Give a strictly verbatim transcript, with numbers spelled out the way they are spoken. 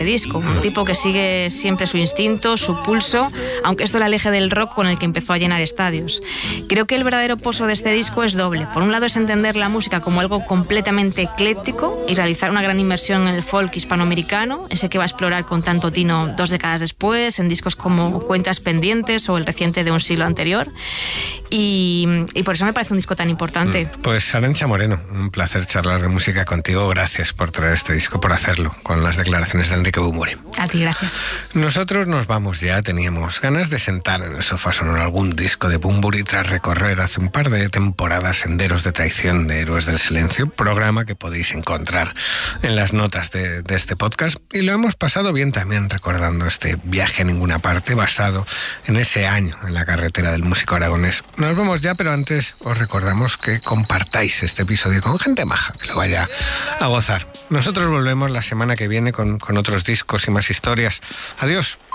disco. Un tipo que sigue siempre su instinto, su pulso, aunque esto le aleje del rock con el que empezó a llenar estadios. Creo que el verdadero pozo de este disco es doble. Por un lado es entender la música como algo completamente ecléctico y realizar una gran inmersión en el folk hispanoamericano, ese que va a explorar con tanto tino dos décadas después, en discos como Cuentas Pendientes o el reciente de un siglo anterior. Y, y por eso me parece un disco tan importante. Pues Arantxa Moreno, un placer charlar de música contigo. Gracias por traer este disco, por hacerlo, con las declaraciones de Enrique Bunbury. A ti, gracias. Nosotros nos vamos ya. Teníamos ganas de sentar en el sofá sonoro algún disco de Bunbury tras recorrer hace un par de temporadas Senderos de Traición de Héroes del Silencio, programa que podéis encontrar en las notas de, de este podcast. Y lo hemos pasado bien también recordando este viaje a ninguna parte basado en ese año en la carretera del músico aragonés. Nos vemos ya, pero antes os recordamos que compartáis este episodio con gente maja, que lo vaya a gozar. Nosotros volvemos la semana que viene con, con otros discos y más historias. Adiós.